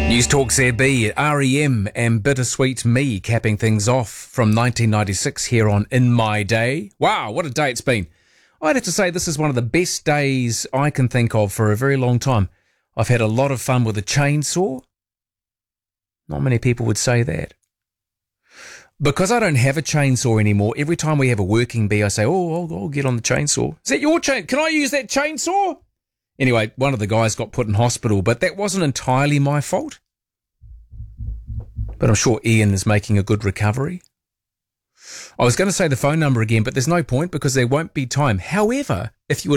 News Talk ZB, REM and Bittersweet Me capping things off from 1996 here on In My Day. Wow, what a day it's been. I'd have to say this is one of the best days I can think of for a very long time. I've had a lot of fun with a chainsaw. Not many people would say that. Because I don't have a chainsaw anymore, every time we have a working bee, I say, I'll get on the chainsaw. Is that your chain? Can I use that chainsaw? Anyway, one of the guys got put in hospital, but that wasn't entirely my fault. But I'm sure Ian is making a good recovery. I was going to say the phone number again, but there's no point because there won't be time. However, if you would